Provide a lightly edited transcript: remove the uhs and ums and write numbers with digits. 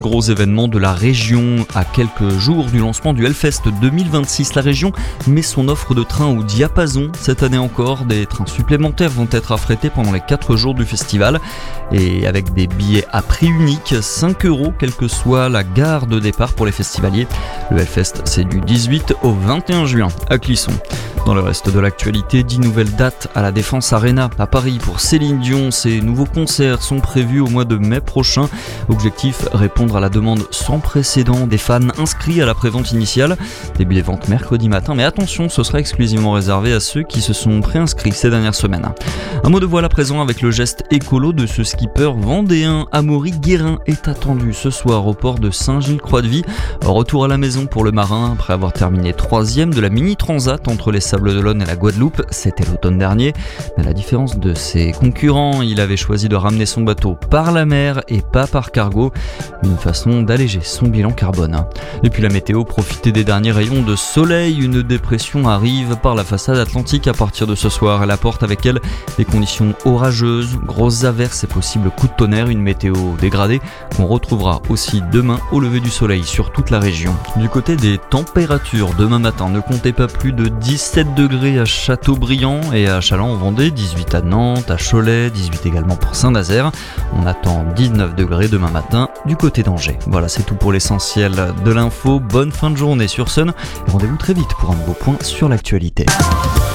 Gros événement de la région à quelques jours du lancement du Hellfest 2026. La région met son offre de trains au diapason. Cette année encore, des trains supplémentaires vont être affrétés pendant les 4 jours du festival. Et avec des billets à prix unique, 5 €, quelle que soit la gare de départ pour les festivaliers. Le Hellfest, c'est du 18 au 21 juin à Clisson. Dans le reste de l'actualité, 10 nouvelles dates à la Défense Arena à Paris pour Céline Dion. Ces nouveaux concerts sont prévus au mois de mai prochain. Objectif, répondre à la demande sans précédent des fans inscrits à la prévente initiale. Début des ventes mercredi matin, mais attention, ce sera exclusivement réservé à ceux qui se sont préinscrits ces dernières semaines. Un mot de voile à présent avec le geste écolo de ce skipper vendéen. Amaury Guérin est attendu ce soir au port de Saint-Gilles-Croix-de-Vie. Retour à la maison pour le marin après avoir terminé 3e de la mini-transat entre les Sables-d'Olonne et la Guadeloupe. C'était l'automne dernier. Mais à la différence de ses concurrents, il avait choisi de ramener son bateau par la mer et pas par cargo. Une façon d'alléger son bilan carbone. Et puis la météo, profitez des derniers rayons de soleil. Une dépression arrive par la façade atlantique à partir de ce soir. Elle apporte avec elle des conditions orageuses, grosses averses et possibles coups de tonnerre. Une météo dégradée qu'on retrouvera aussi demain au lever du soleil sur toute la région. Du côté des températures, demain matin, ne comptez pas plus de 17 degrés à Châteaubriand et à Châlons en Vendée, 18 à Nantes, à Cholet, 18 également pour Saint-Nazaire. On attend 19 degrés demain matin du côté d'Angers. Voilà, c'est tout pour l'essentiel de l'info. Bonne fin de journée sur Sun et rendez-vous très vite pour un nouveau point sur l'actualité.